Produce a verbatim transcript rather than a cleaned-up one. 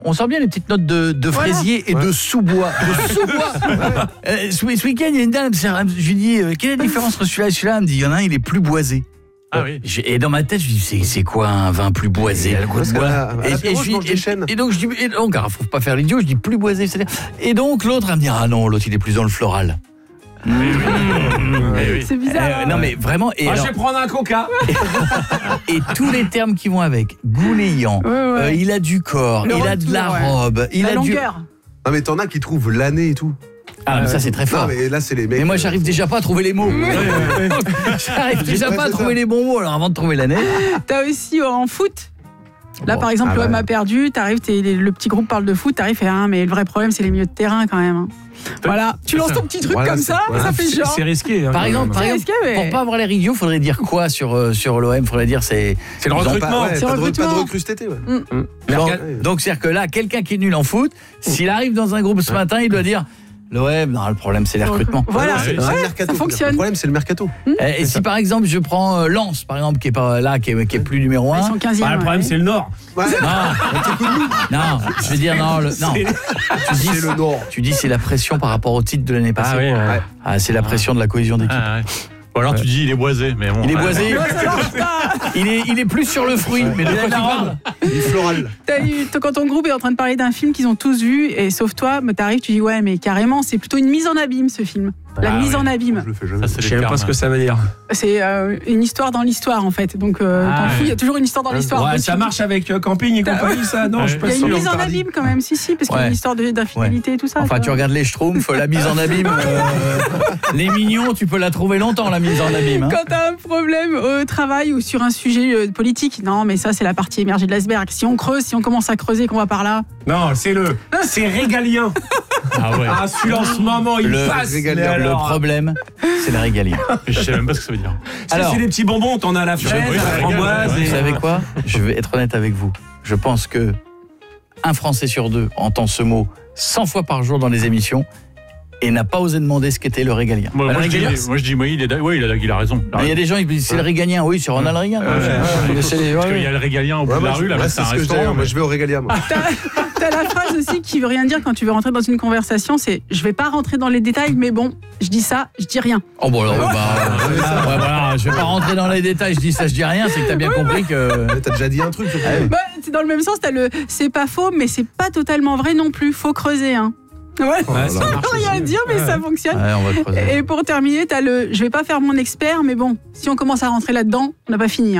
On sent bien les petites notes de, de Voilà. fraisier et Ouais. de sous-bois. De sous-bois. euh, ce, ce week-end, il y a une dame, je lui dis, euh, quelle est la différence entre celui-là et celui-là? Elle me dit, il y en a un, il est plus boisé. Ah oui. J'ai- Et dans ma tête, je dis, c'est, c'est quoi un vin plus boisé? le goût de bois. À l'apéro, je je mange dis- des chênes. et donc, je dis, et donc, alors, faut pas faire l'idiot, je dis plus boisé. C'est-à-dire, et donc, l'autre, elle me dit, ah non, l'autre, il est plus dans le floral. Eh oui. C'est bizarre. Euh, hein. non, mais vraiment, et, Ah, alors, je vais prendre un coca. et tous les termes qui vont avec, gouléant, Ouais, ouais. euh, il a du corps, Le il a de retour, la ouais. robe, il La a du... longueur. Ah, mais t'en as qui trouvent l'année et tout. Ah, mais ça, c'est très fort. Non, mais là, c'est les mecs. Mais moi, euh, j'arrive déjà pas à trouver les mots. J'arrive déjà Ouais, pas à c'est trouver ça. les bons mots. Alors, avant de trouver l'année. T'as aussi euh, en foot. Là, Bon. par exemple, Ah l'O M bah. a perdu, t'arrives, t'es- le petit groupe parle de foot, t'arrives et ah, mais le vrai problème, c'est les milieux de terrain quand même. hein. Voilà, tu lances ton petit truc Voilà, comme c'est- ça, voilà. ça fait C'est genre. c'est risqué. hein, Par quand exemple, même. par C'est exemple, risqué, mais- pour pas avoir l'air idiot, faudrait dire quoi sur, euh, sur l'O M? Faudrait dire c'est. C'est le Ils ont recrutement. Pas, ouais, C'est pas, de, recrutement. pas de recrue cet été, ouais. Donc, Mercat- donc, c'est-à-dire que là, quelqu'un qui est nul en foot, s'il arrive dans un groupe ce matin, il doit dire l'O M, non, le problème, c'est les recrutements. Voilà, Non, c'est, Ouais, c'est le mercato. ça fonctionne. Le problème, c'est le mercato. Et, et si par exemple, je prends euh, Lens, par exemple, qui est pas là, qui est, qui est plus numéro Ils un. sont quinzième. Bah, le problème, ouais. c'est le Nord. Ouais, Non, non, je veux dire, non, le, non. Tu dis, c'est le Nord. tu dis, c'est la pression par rapport au titre de l'année passée. Ah oui, ouais. Ah, c'est la pression de la cohésion d'équipe. Ah, ouais. Ou alors tu dis il est boisé, mais bon. Il est ouais. boisé, Non, ça marche pas. il est, il est plus sur le fruit, mais de quoi tu parles? Du floral. T'as eu- t- quand ton groupe est en train de parler d'un film qu'ils ont tous vu, et sauf toi, mais t'arrives, tu dis ouais, mais carrément, c'est plutôt une mise en abîme ce film. La Ah, mise ouais. en abîme. Je le fais jamais. Ça, c'est Je les sais même termes. pas ce que ça veut dire. C'est euh, une histoire dans l'histoire en fait. Donc euh, Ah, t'en fous, il ouais. y a toujours une histoire dans l'histoire. Ouais, Donc, ça tu- marche avec euh, Camping et compagnie, ça? Non, je suis Il pas y a sûr. une mise en Paradis. abîme quand même, si, si, parce qu'il y a Ouais. une histoire de- d'infidélité et tout ça. Enfin, tu vois. regardes les Schtroumpfs, la mise en abîme. euh, les mignons, tu peux la trouver longtemps, la mise en abîme. hein. Quand t'as un problème au travail ou sur un sujet euh, politique, non, mais ça, c'est la partie émergée de l'iceberg. Si on creuse, si on commence à creuser, qu'on va par là. Non, c'est le. C'est régalien. Ah ouais. Ah, celui-là, en ce moment, il Le passe. régalien, mais Le alors, problème, c'est la régalie. Je sais même pas ce que ça veut dire. c'est- Alors- c'est des petits bonbons, t'en as à la fraise, oui, à ça la régale, framboise. ouais. et- Vous savez quoi? Je vais être honnête avec vous. Je pense que un Français sur deux entend ce mot cent fois par jour dans les émissions et n'a pas osé demander ce qu'était le régalien. Moi, Bah, moi, le je dis, régalien, moi je dis, oui, il, est, ouais, il, a, il a raison. Il y a des gens qui disent c'est le régalien. Oui, c'est Ronald Reagan. Ouais, Ouais, ouais, ouais, ouais. c'est les- Parce ouais, qu'il y a ouais. le régalien au bout Ouais, de la moi, rue, je- là, ouais, c'est c'est un ce que je dis. restaurant. Moi, mais- je vais au régalia, moi. T'as la phrase aussi qui veut rien dire quand tu veux rentrer dans une conversation, c'est je vais pas rentrer dans les détails, mais bon, je dis ça, je dis rien. Oh bon, alors, bah, ouais, voilà, je vais pas rentrer dans les détails. Je dis ça, je dis rien. C'est que t'as bien compris que. Mais T'as déjà dit un truc, surtout. Bah, c'est dans le même sens, t'as le c'est pas faux, mais c'est pas totalement vrai non plus. Faut creuser, hein. Ouais. Ouais, ça marche Rien à aussi. dire, mais Ouais. ça fonctionne. Ouais, on va creuser. Et pour terminer, t'as le je vais pas faire mon expert, mais bon, si on commence à rentrer là-dedans, on n'a pas fini. hein.